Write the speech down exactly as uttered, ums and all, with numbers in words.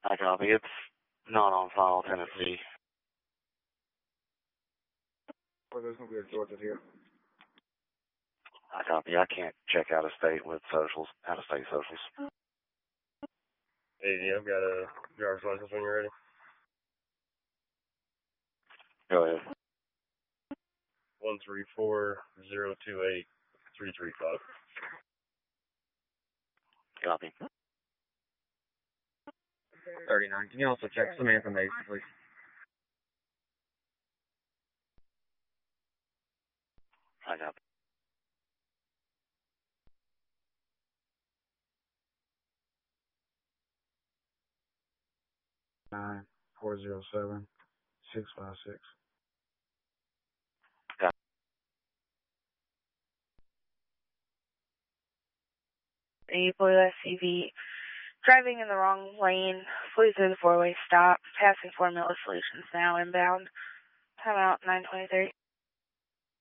I copy. It's not on file, Tennessee. Well, there's going to be a Georgia here. I copy. I can't check out of state with socials, out of state socials. Hey, I've got a driver's license when you're ready. Go ahead. One three four zero two eight three three five. Copy. thirty-nine. Can you also check Samantha Mason, please? I copy. Nine four zero seven six five six. A blue S U V driving in the wrong lane, flew through the four-way stop, passing Formula Solutions now inbound. Time out nine twenty-three.